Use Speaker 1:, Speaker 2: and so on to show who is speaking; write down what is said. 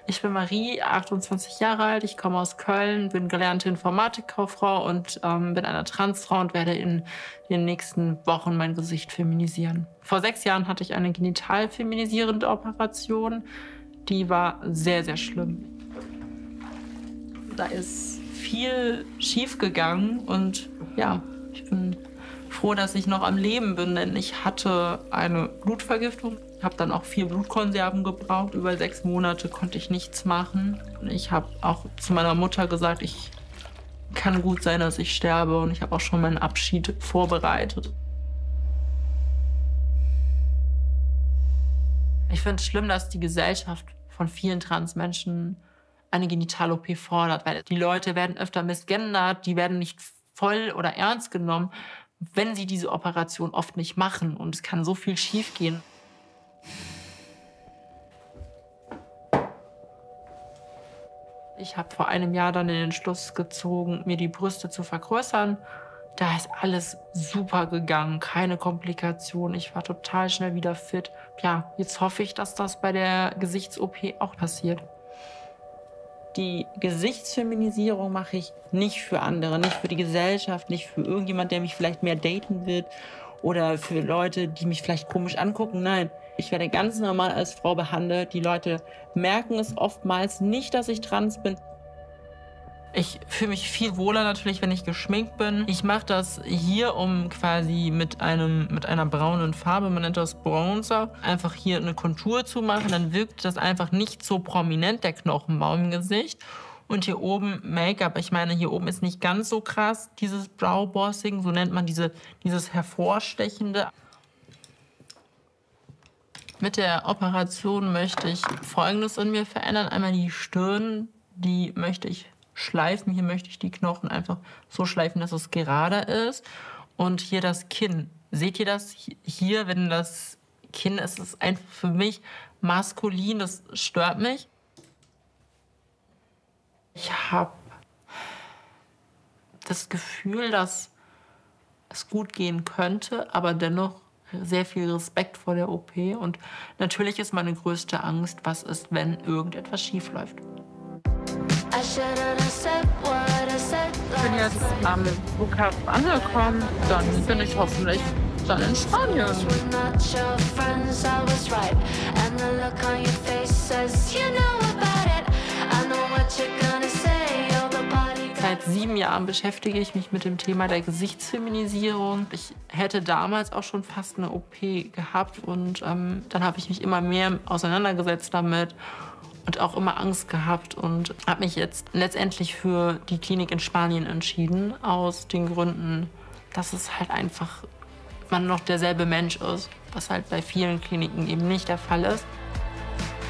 Speaker 1: Ich bin Marie, 28 Jahre alt, ich komme aus Köln, bin gelernte Informatikkauffrau und bin eine Transfrau und werde in den nächsten Wochen mein Gesicht feminisieren. Vor 6 Jahren hatte ich eine genital feminisierende Operation. Die war sehr, sehr schlimm. Da ist viel schief gegangen und ja, ich bin froh, dass ich noch am Leben bin, denn ich hatte eine Blutvergiftung. Ich habe dann auch 4 Blutkonserven gebraucht. Über 6 Monate konnte ich nichts machen. Ich habe auch zu meiner Mutter gesagt, ich kann gut sein, dass ich sterbe. Und ich habe auch schon meinen Abschied vorbereitet. Ich finde es schlimm, dass die Gesellschaft von vielen Transmenschen eine Genital-OP fordert. Weil die Leute werden öfter misgendert, die werden nicht voll oder ernst genommen, wenn sie diese Operation oft nicht machen. Und es kann so viel schiefgehen. Ich habe vor einem Jahr dann den Entschluss gezogen, mir die Brüste zu vergrößern. Da ist alles super gegangen, keine Komplikationen. Ich war total schnell wieder fit. Ja, jetzt hoffe ich, dass das bei der Gesichts-OP auch passiert. Die Gesichtsfeminisierung mache ich nicht für andere, nicht für die Gesellschaft, nicht für irgendjemand, der mich vielleicht mehr daten wird oder für Leute, die mich vielleicht komisch angucken. Nein, ich werde ganz normal als Frau behandelt. Die Leute merken es oftmals nicht, dass ich trans bin. Ich fühle mich viel wohler natürlich, wenn ich geschminkt bin. Ich mache das hier, um quasi mit einer braunen Farbe, man nennt das Bronzer, einfach hier eine Kontur zu machen. Dann wirkt das einfach nicht so prominent, der Knochenbau im Gesicht. Und hier oben Make-up. Ich meine, hier oben ist nicht ganz so krass, dieses Browbossing, so nennt man dieses Hervorstechende. Mit der Operation möchte ich Folgendes in mir verändern. Einmal die Stirn, die möchte ich schleifen. Hier möchte ich die Knochen einfach so schleifen, dass es gerade ist. Und hier das Kinn. Seht ihr das? Hier, wenn das Kinn ist, ist einfach für mich maskulin. Das stört mich. Ich habe das Gefühl, dass es gut gehen könnte, aber dennoch sehr viel Respekt vor der OP. Und natürlich ist meine größte Angst, was ist, wenn irgendetwas schief läuft. Ich bin jetzt am Flughafen angekommen, dann bin ich hoffentlich dann in Spanien. Seit 7 Jahren beschäftige ich mich mit dem Thema der Gesichtsfeminisierung. Ich hätte damals auch schon fast eine OP gehabt und dann habe ich mich immer mehr auseinandergesetzt damit und auch immer Angst gehabt und habe mich jetzt letztendlich für die Klinik in Spanien entschieden, aus den Gründen, dass es halt einfach man noch derselbe Mensch ist, was halt bei vielen Kliniken eben nicht der Fall ist.